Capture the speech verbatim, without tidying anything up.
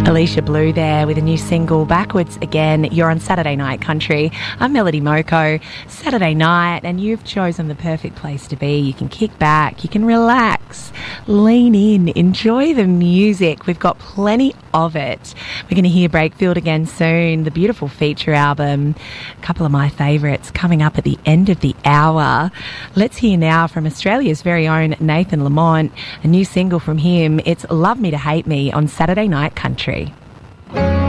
Alicia Blue there with a new single, Backwards Again. You're on Saturday Night Country. I'm Melody Moko. Saturday night, and you've chosen the perfect place to be. You can kick back, you can relax, lean in, enjoy the music. We've got plenty of it. We're going to hear Breakfield again soon, the beautiful feature album. A couple of my favourites coming up at the end of the hour. Let's hear now from Australia's very own Nathan Lamont, a new single from him. It's Love Me to Hate Me on Saturday Night Country.